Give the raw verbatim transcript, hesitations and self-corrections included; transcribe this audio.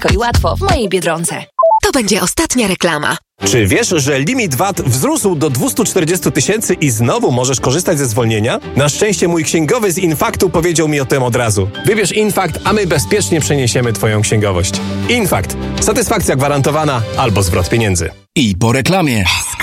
Szybko i łatwo w mojej Biedronce. To będzie ostatnia reklama. Czy wiesz, że limit V A T wzrósł do dwieście czterdzieści tysięcy i znowu możesz korzystać ze zwolnienia? Na szczęście mój księgowy z Infaktu powiedział mi o tym od razu. Wybierz Infakt, a my bezpiecznie przeniesiemy twoją księgowość. Infakt. Satysfakcja gwarantowana albo zwrot pieniędzy. I po reklamie.